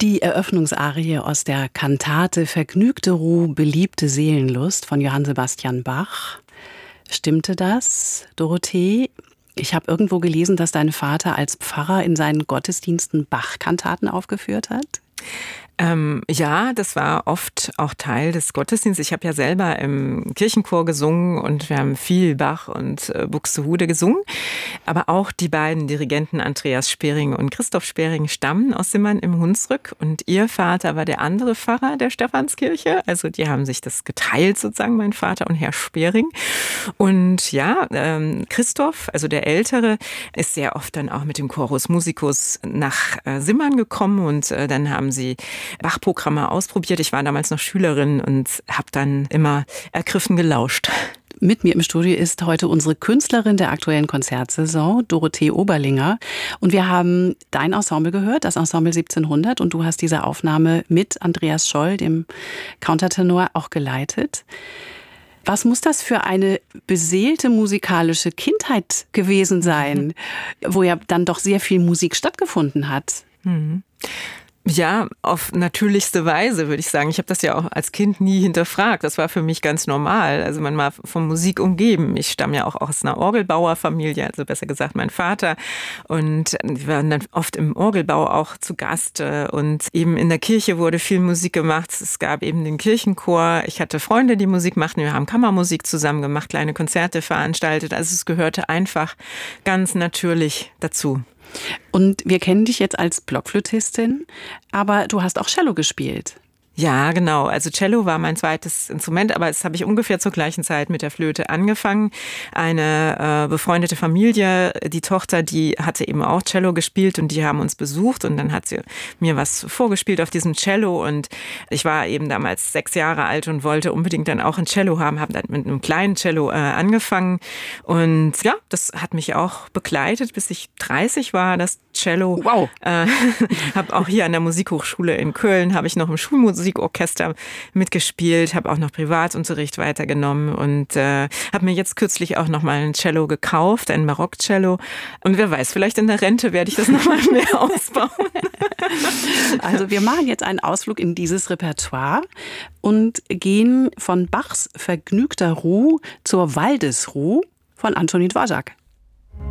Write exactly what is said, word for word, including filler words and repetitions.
Die Eröffnungsarie aus der Kantate Vergnügte Ruh, beliebte Seelenlust von Johann Sebastian Bach. Stimmte das, Dorothee? Ich habe irgendwo gelesen, dass dein Vater als Pfarrer in seinen Gottesdiensten Bach-Kantaten aufgeführt hat. Ähm, ja, das war oft auch Teil des Gottesdienstes. Ich habe ja selber im Kirchenchor gesungen und wir haben viel Bach und äh, Buxtehude gesungen. Aber auch die beiden Dirigenten Andreas Spering und Christoph Spering stammen aus Simmern im Hunsrück. Und ihr Vater war der andere Pfarrer der Stephanskirche. Also die haben sich das geteilt sozusagen, mein Vater und Herr Spering. Und ja, ähm, Christoph, also der Ältere, ist sehr oft dann auch mit dem Chorus Musicus nach äh, Simmern gekommen. Und äh, dann haben sie Bach-Programme ausprobiert. Ich war damals noch Schülerin und habe dann immer ergriffen gelauscht. Mit mir im Studio ist heute unsere Künstlerin der aktuellen Konzertsaison, Dorothee Oberlinger. Und wir haben dein Ensemble gehört, das Ensemble siebzehnhundert. Und du hast diese Aufnahme mit Andreas Scholl, dem Countertenor, auch geleitet. Was muss das für eine beseelte musikalische Kindheit gewesen sein, mhm. wo ja dann doch sehr viel Musik stattgefunden hat? Mhm. Ja, auf natürlichste Weise, würde ich sagen. Ich habe das ja auch als Kind nie hinterfragt. Das war für mich ganz normal. Also man war von Musik umgeben. Ich stamme ja auch aus einer Orgelbauerfamilie, also besser gesagt mein Vater. Und wir waren dann oft im Orgelbau auch zu Gast. Und eben in der Kirche wurde viel Musik gemacht. Es gab eben den Kirchenchor. Ich hatte Freunde, die Musik machten. Wir haben Kammermusik zusammen gemacht, kleine Konzerte veranstaltet. Also es gehörte einfach ganz natürlich dazu. Und wir kennen dich jetzt als Blockflötistin, aber du hast auch Cello gespielt. Ja, genau. Also Cello war mein zweites Instrument, aber das habe ich ungefähr zur gleichen Zeit mit der Flöte angefangen. Eine äh, befreundete Familie, die Tochter, die hatte eben auch Cello gespielt und die haben uns besucht und dann hat sie mir was vorgespielt auf diesem Cello und ich war eben damals sechs Jahre alt und wollte unbedingt dann auch ein Cello haben, habe dann mit einem kleinen Cello äh, angefangen und ja, das hat mich auch begleitet, bis ich dreißig war, das Cello. Wow. Äh, habe auch hier an der Musikhochschule in Köln, habe ich noch im Schulmusik Musikorchester mitgespielt, habe auch noch Privatunterricht weitergenommen und äh, habe mir jetzt kürzlich auch noch mal ein Cello gekauft, ein Barockcello. Und wer weiß, vielleicht in der Rente werde ich das noch mal mehr ausbauen. Also wir machen jetzt einen Ausflug in dieses Repertoire und gehen von Bachs Vergnügter Ruh zur Waldesruh von Antonin Dvořák.